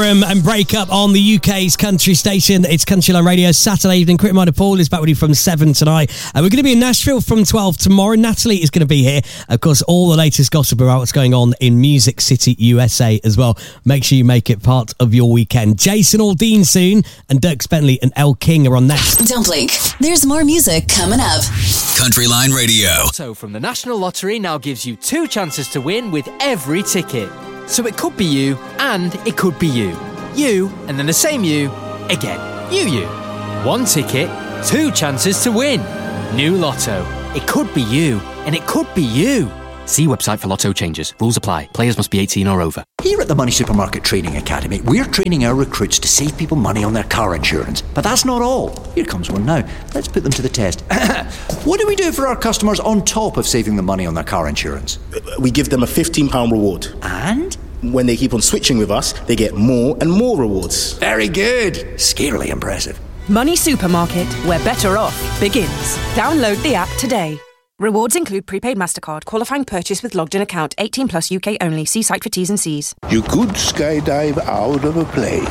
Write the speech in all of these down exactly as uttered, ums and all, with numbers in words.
Sheeran and Break Up on the U K's country station. It's Country Line Radio, Saturday evening. Quick reminder, Paul is back with you from seven tonight. And we're going to be in Nashville from twelve tomorrow. Natalie is going to be here. Of course, all the latest gossip about what's going on in Music City, U S A as well. Make sure you make it part of your weekend. Jason Aldean soon, and Dirk Bentley and Elle King are on next. Don't blink. There's more music coming up. Country Line Radio. Lotto from the National Lottery now gives you two chances to win with every ticket. So it could be you, and it could be you. You, and then the same you, again. You, you. One ticket, two chances to win. New Lotto. It could be you, and it could be you. See website for Lotto changes. Rules apply. Players must be eighteen or over. Here at the Money Supermarket Training Academy, we're training our recruits to save people money on their car insurance. But that's not all. Here comes one now. Let's put them to the test. What do we do for our customers on top of saving them money on their car insurance? We give them a fifteen pounds reward. And? When they keep on switching with us, they get more and more rewards. Very good. Scarily impressive. Money Supermarket, where better off begins. Download the app today. Rewards include prepaid MasterCard, qualifying purchase with logged in account, eighteen plus U K only. See site for T's and C's. You could skydive out of a plane.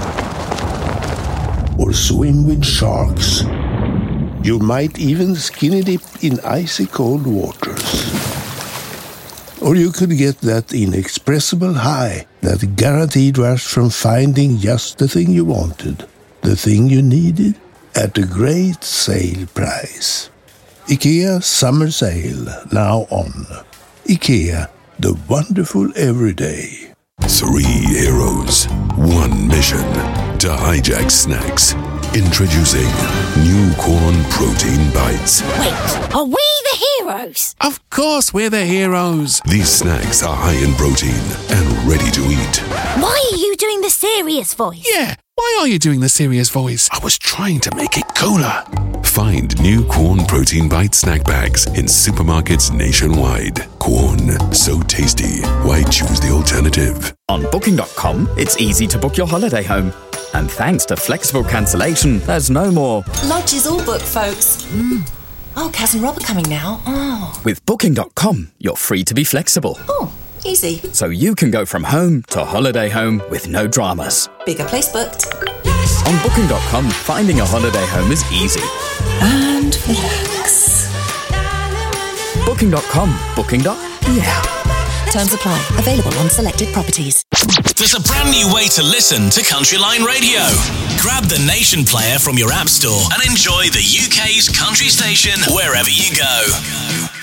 Or swim with sharks. You might even skinny dip in icy cold waters. Or you could get that inexpressible high, that guaranteed rush from finding just the thing you wanted, the thing you needed, at a great sale price. IKEA Summer Sale, now on. IKEA, the wonderful everyday. Three heroes, one mission, to hijack snacks. Introducing new Corn Protein Bites. Wait, are we the heroes? Of course we're the heroes. These snacks are high in protein and ready to eat. Why are you doing the serious voice? Yeah, why are you doing the serious voice? I was trying to make it cooler. Find new Corn Protein Bite snack bags in supermarkets nationwide. Corn, so tasty. Why choose the alternative? On Booking dot com, it's easy to book your holiday home. And thanks to flexible cancellation, there's no more. Lodge is all booked, folks. Mm. Oh, Kaz and Rob are coming now. Oh. With Booking dot com, you're free to be flexible. Oh, easy. So you can go from home to holiday home with no dramas. Bigger place booked. On Booking dot com, finding a holiday home is easy. And relax. Booking dot com. Booking. Yeah. Terms apply. Available on selected properties. There's a brand new way to listen to Country Line Radio. Grab the Nation player from your app store and enjoy the U K's country station wherever you go.